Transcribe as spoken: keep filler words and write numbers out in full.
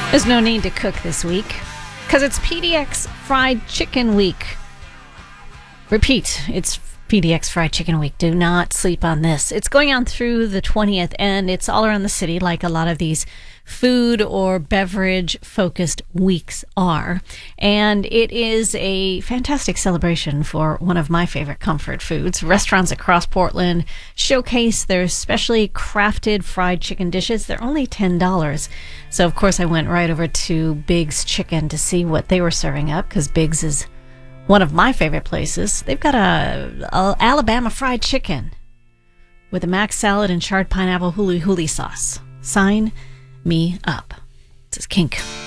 There's no need to cook this week because it's P D X Fried Chicken Week. Repeat, it's P D X Fried Chicken Week. Do not sleep on this. It's going on through the twentieth, and it's all around the city like a lot of these food or beverage-focused weeks are. And it is a fantastic celebration for one of my favorite comfort foods. Restaurants across Portland showcase their specially crafted fried chicken dishes. They're only ten dollars. So, of course, I went right over to Big's Chicken to see what they were serving up, because Big's is one of my favorite places. They've got a, a Alabama fried chicken with a mac salad and charred pineapple huli huli sauce. Sign me up. This is Kink.